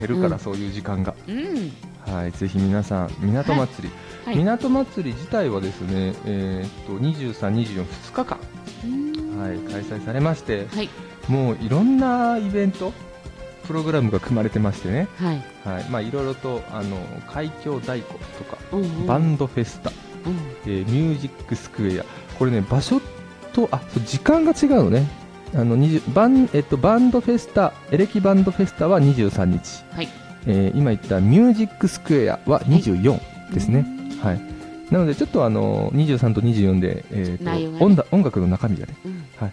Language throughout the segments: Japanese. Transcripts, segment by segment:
減るから、そういう時間が、はい、ぜひ皆さん港祭り、 はい、 港祭り自体はですね、23、24、2日間、はい、開催されまして、 はい、 もういろんなイベントプログラムが組まれてましてね、 はいはい、まあ、いろいろと海峡太鼓とか、バンドフェスタ、ミュージックスクエア、これね場所と時間が違うのね。バンドフェスタ、エレキバンドフェスタは23日、はい、今言ったミュージックスクエアは24ですね、はい、なのでちょっと23と24で、音楽の中身がね、はい、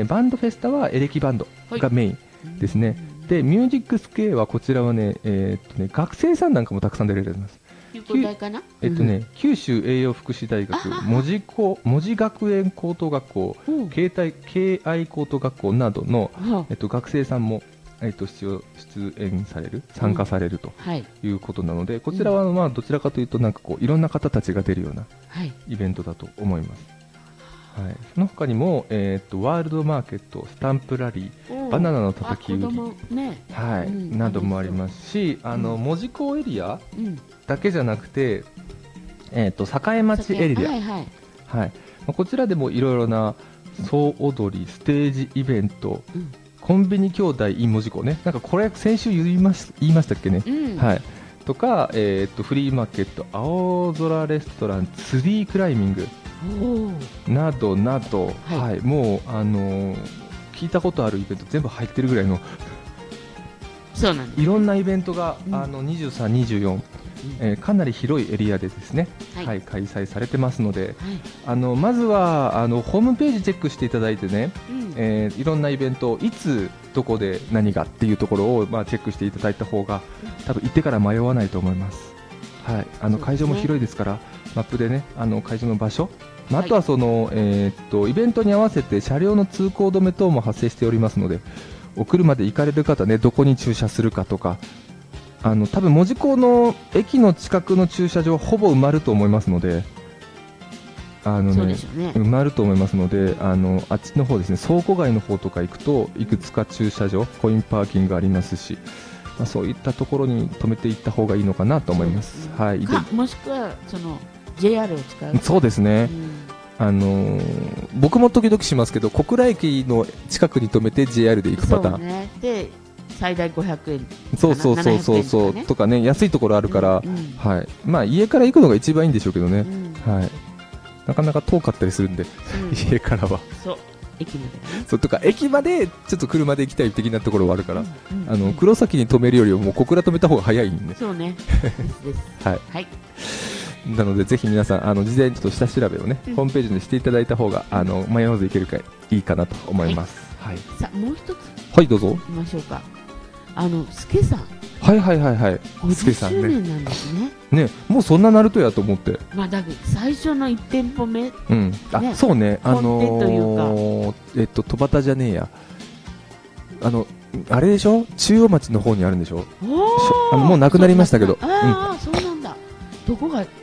バンドフェスタはエレキバンドがメインですね、でミュージックスクエアはこちらはね、学生さんなんかもたくさん出られます。九州栄養福祉大学文字学園高等学校、敬愛高等学校などの、学生さんも、出演される、参加されるということなので、こちらはまあどちらかというとなんかこういろんな方たちが出るようなイベントだと思います。はい、その他にも、ワールドマーケット、スタンプラリー、バナナのたたき売り、はい、などもありますし、門司港エリアだけじゃなくて、栄町エリア、はい、こちらでもいろいろな総踊り、ステージイベント、コンビニ兄弟 in 門司港ね、なんかこれ先週言いましたっけね、はい、とか、フリーマーケット、青空レストラン、ツリークライミングなどなど、はい、もう聞いたことあるイベント全部入ってるぐらいのそうなんです、 いろんなイベントが、23、24、かなり広いエリアでですね、はい、開催されてますので、まずはホームページチェックしていただいてね、いろんなイベントいつどこで何がっていうところを、まあ、チェックしていただいた方が多分行ってから迷わないと思います。はい、会場も広いですからマップでね会場の場所、あとはその、イベントに合わせて車両の通行止め等も発生しておりますので、お車で行かれる方ね、どこに駐車するかとか、多分門司港の駅の近くの駐車場はほぼ埋まると思いますので、埋まると思いますので、あっちの方ですね、倉庫街の方とか行くといくつか駐車場、コインパーキングありますし、そういったところに止めていった方がいいのかなと思います。はい、 もしくはその JR を使う。 そうですね、僕も時々しますけど、小倉駅の近くに止めて JR で行くパターン、 ね、で最大500円、 そうとかね、安いところあるから、はい、まあ、家から行くのが一番いいんでしょうけどね、はい、なかなか遠かったりするんで、家からは駅まで、 そうとか駅までちょっと車で行きたい的なところはあるから、黒崎に止めるよりも小倉止めた方が早いんで、 そうねはい、なのでぜひ皆さん事前にちょっと下調べをね、ホームページにしていただいた方が迷わず行けるかいいかなと思います。はい、 さあもう一つ、 はい、どうぞ行きましょうか。助さん、 はい助さんね、50周年なんですね。 ね、もうそんなナルトやと思って、 まあだけど最初の1店舗目、 そうね、 というか、 戸端じゃねえや、あれでしょ、中央町の方にあるんでしょ、もうなくなりましたけど、 そうなんだ、どこが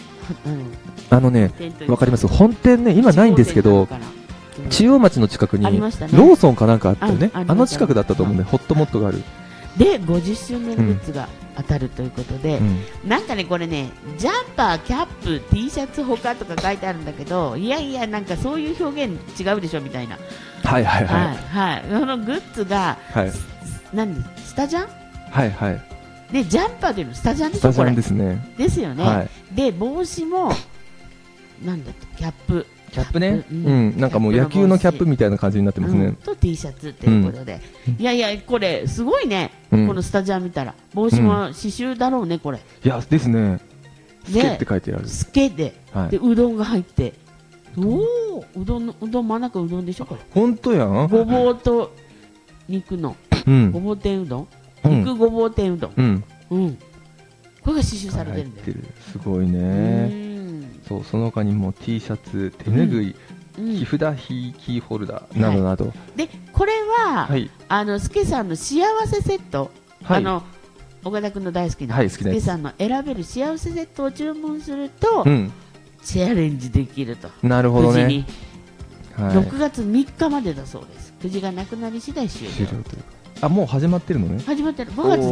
わかります、本店ね、今ないんですけど、中央町の近くにローソンかなんかあったよね、近くだったと思うんで、ホットモットがある。で 50周年グッズが当たるということで、なんかね、これね、ジャンパー、キャップ、T シャツほかとか書いてあるんだけど、いやなんかそういう表現違うでしょみたいな、そのグッズが、スタジャン、でジャンパーというのスタジャンでしょ、これですね、ですよね、で帽子もなんだっけ、キャップね、なんかもう野球のキャップみたいな感じになってますね、と T シャツということで、いやこれすごいね、このスタジャン見たら帽子も刺繍だろうね、これ。いやですね、スケって書いてある、 スケでうどんが入って、うどん真ん中うどんでしょ、これ。 本当やん、 ごぼうと肉のごぼう天うどん、肉ごぼう天うどん、これが刺繍されてるんだよ。 すごいね。その他にも T シャツ、手ぬぐい、木札キーホルダーなどなど、 でこれはスケさんの幸せセット、岡田君の大好きなスケさんの選べる幸せセットを注文するとチャレンジできると。 なるほどね。 6月3日までだそうです。くじがなくなり次第終了。 もう始まってるのね。 始まってる。5月